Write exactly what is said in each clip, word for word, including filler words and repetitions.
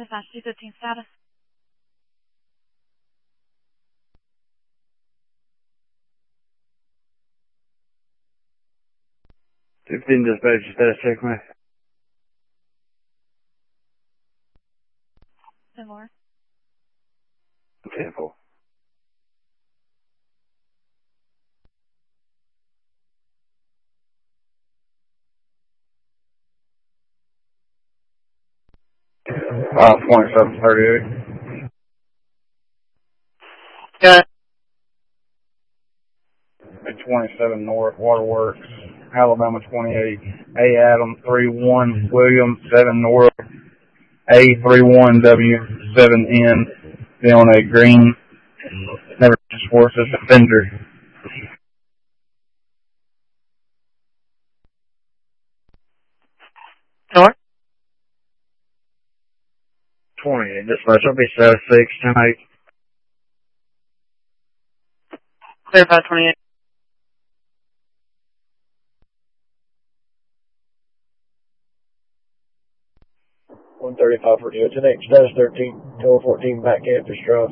Dispatch two fifteen status. fifteen dispatch status check me. ten four. ten four. Uh, point seven thirty-eight. Good. twenty-seven North Waterworks, Alabama twenty-eight. A Adam three one William seven North. A three one W seven N. Then on a green, never sports as a fender. Four. twenty-eight dispatch. I'll be status six, ten eight. Clear five twenty-eight. one thirty-five for you. ten eight, status thirteen, tower fourteen, back campus drive.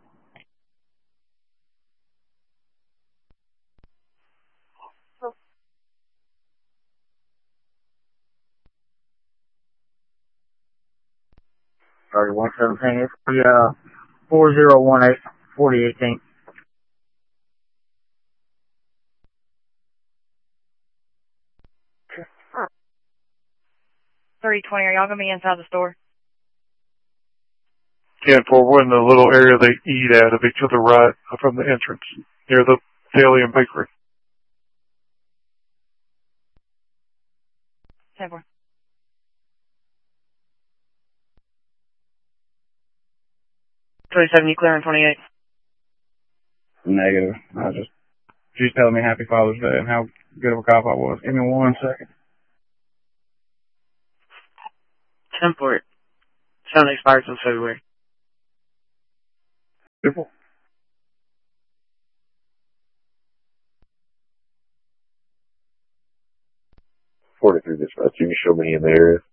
Sorry, one seventeen. It's the, uh, four zero one eight, forty eighteen. three twenty. Are y'all going to be inside the store? ten four, we're in the little area they eat at, of each to the right from the entrance, near the deli and bakery. ten four. twenty-seven, you clear on twenty-eight. Negative. I just, she's telling me Happy Father's Day and how good of a cop I was. Give me one second. ten four. Sound expires in February. Simple. forty-three dispatch. You can show me in the area.